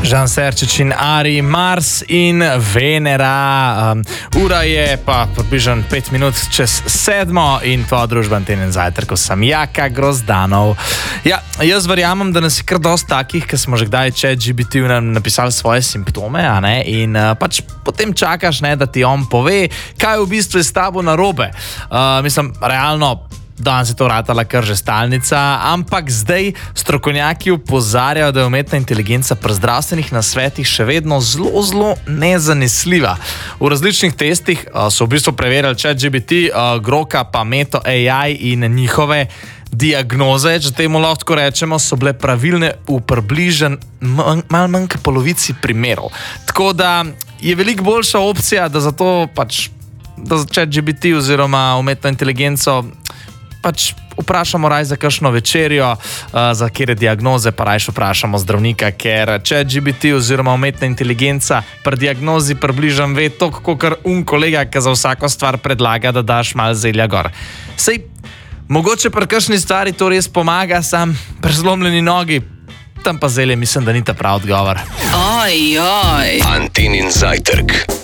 Žan Serčič in Ari, Mars in Venera. Ura je pa približno 5 minut čez 7 in tvoja družba Antenen zajtrk, ko sem Jaka Grozdanov. Ja, jaz verjamem, da nas je kar dosti takih, ki smo že kdaj ChatGPT napisali svoje simptome, a ne? In pač potem čakaš, ne, da ti on pove, kaj v bistvu je s tabo narobe. Mislim, realno, danes je to ratala kar že stalnica, ampak zdaj strokovnjaki opozarjajo, da je umetna inteligenca pri zdravstvenih nasvetih še vedno zelo nezanesljiva. V različnih testih so v bistvu preverjali ChatGPT, Groka pa Meta AI in njihove diagnoze, če temu lahko rečemo, so bile pravilne v približno malo manj kot polovici primerov. Tako da je veliko boljša opcija, da zato pač da za ChatGPT oziroma umetno inteligenco pač vprašamo raj za kakšno večerjo, za kere diagnoze pa rajš vprašamo zdravnika, ker ChatGPT oziroma umetna inteligenca pri diagnozi približno ve toliko, kakor kolega, ki za vsako stvar predlaga, da daš malo zelja gor. Sej, mogoče pri kakšni stvari to res pomaga, sam pri zlomljeni nogi, tam pa zelje mislim, da ni ta prav odgovor. Antenin zajtrk.